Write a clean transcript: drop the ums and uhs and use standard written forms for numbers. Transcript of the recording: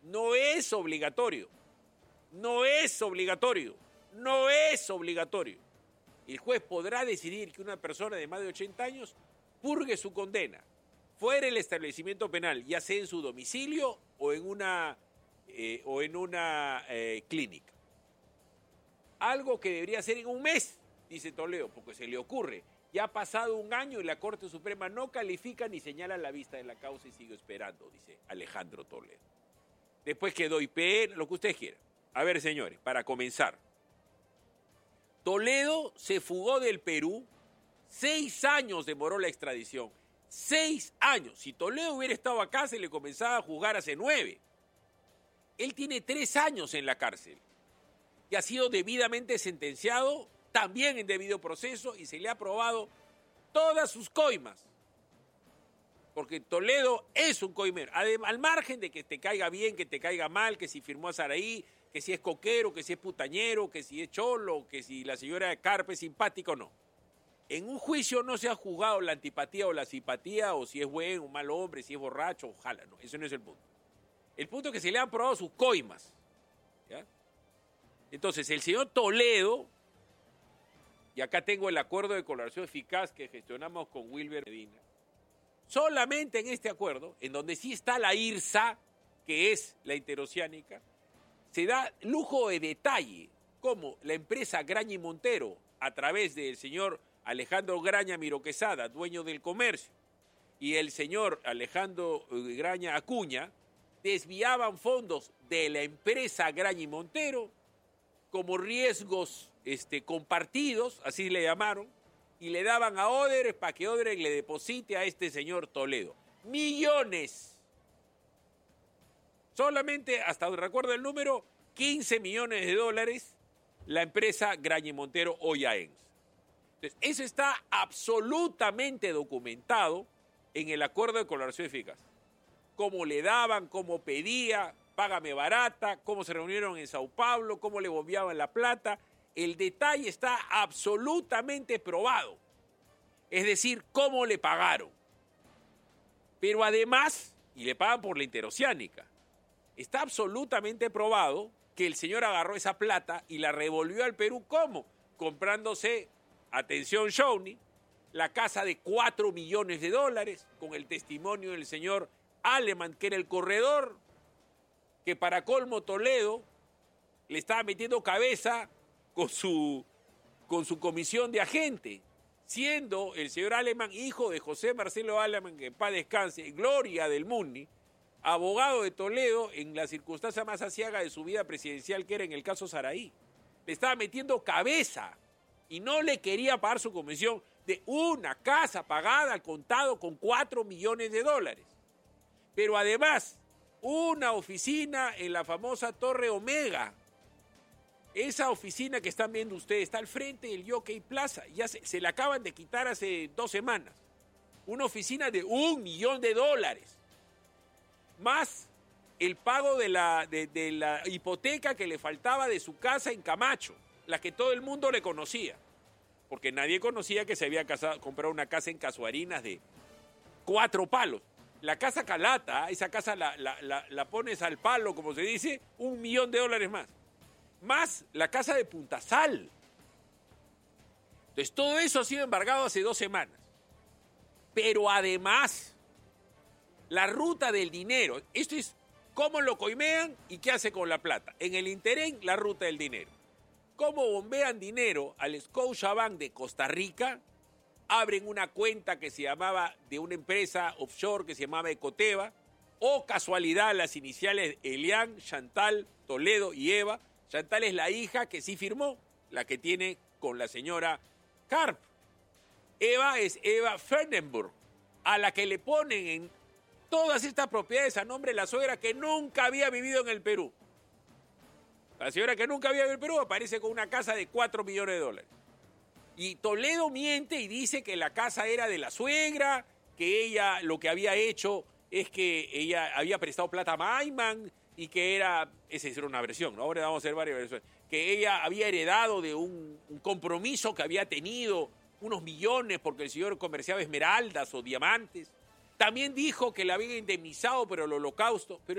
No es obligatorio. No es obligatorio. No es obligatorio. El juez podrá decidir que una persona de más de 80 años purgue su condena fuera del establecimiento penal, ya sea en su domicilio o en una clínica. Algo que debería ser en un mes, dice Toledo, porque se le ocurre. Ya ha pasado un año y la Corte Suprema no califica ni señala la vista de la causa y sigue esperando, dice Alejandro Toledo. Después quedó IP, lo que ustedes quieran. A ver, señores, para comenzar. Toledo se fugó del Perú, 6 años demoró la extradición. 6 años. Si Toledo hubiera estado acá, se le comenzaba a juzgar hace 9. Él tiene 3 años en la cárcel y ha sido debidamente sentenciado, también en debido proceso, y se le ha aprobado todas sus coimas. Porque Toledo es un coimero. Al margen de que te caiga bien, que te caiga mal, que si firmó a Saraí, que si es coquero, que si es putañero, que si es cholo, que si la señora Carpe es simpática o no. En un juicio no se ha juzgado la antipatía o la simpatía, o si es buen o mal hombre, si es borracho, ojalá, no. Eso no es el punto. El punto es que se le han aprobado sus coimas. ¿Ya? Entonces, el señor Toledo, y acá tengo el acuerdo de colaboración eficaz que gestionamos con Wilber Medina, solamente en este acuerdo, en donde sí está la IRSA, que es la interoceánica, se da lujo de detalle cómo la empresa Graña y Montero, a través del señor Alejandro Graña Miro Quesada, dueño del comercio, y el señor Alejandro Graña Acuña, desviaban fondos de la empresa Graña y Montero como riesgos compartidos, así le llamaron, y le daban a Odebrecht para que Odebrecht le deposite a este señor Toledo. Millones. Solamente, hasta donde recuerdo el número, 15 millones de dólares la empresa Graña y Montero Oyaens. Entonces, eso está absolutamente documentado en el acuerdo de colaboración eficaz. Cómo le daban, cómo pedía, págame barata, cómo se reunieron en Sao Paulo, cómo le bombeaban la plata. El detalle está absolutamente probado. Es decir, cómo le pagaron. Pero además, y le pagan por la interoceánica, está absolutamente probado que el señor agarró esa plata y la revolvió al Perú. ¿Cómo? Comprándose, atención Shawnee, la casa de 4 millones de dólares, con el testimonio del señor Aleman, que era el corredor, que para colmo Toledo le estaba metiendo cabeza con su comisión de agente, siendo el señor Aleman hijo de José Marcelo Aleman, que en paz descanse, gloria del Muni, abogado de Toledo en la circunstancia más aciaga de su vida presidencial, que era en el caso Saraí. Le estaba metiendo cabeza y no le quería pagar su comisión de una casa pagada al contado con 4 millones de dólares. Pero además, una oficina en la famosa Torre Omega. Esa oficina que están viendo ustedes está al frente del Jockey Plaza. Ya se la acaban de quitar hace 2 semanas. Una oficina de $1 millón. Más el pago de la hipoteca que le faltaba de su casa en Camacho, la que todo el mundo le conocía. Porque nadie conocía que se había comprado una casa en Casuarinas de 4 palos. La casa Calata, esa casa la pones al palo, como se dice, $1 millón más. Más la casa de Punta Sal. Entonces, todo eso ha sido embargado hace 2 semanas. Pero además, la ruta del dinero, esto es cómo lo coimean y qué hace con la plata. En el interín, la ruta del dinero. Cómo bombean dinero al Scotiabank de Costa Rica, abren una cuenta que se llamaba, de una empresa offshore que se llamaba Ecoteva, o casualidad las iniciales Elian, Chantal, Toledo y Eva. Chantal es la hija que sí firmó, la que tiene con la señora Karp. Eva es Eva Fernenburg, a la que le ponen en todas estas propiedades a nombre de la suegra que nunca había vivido en el Perú. La señora que nunca había vivido en el Perú aparece con una casa de $4 millones. Y Toledo miente y dice que la casa era de la suegra, que ella lo que había hecho es que ella había prestado plata a Maiman y que esa era una versión, ¿no? Ahora vamos a hacer varias versiones, que ella había heredado de un compromiso que había tenido unos millones porque el señor comerciaba esmeraldas o diamantes. También dijo que la habían indemnizado por el holocausto, pero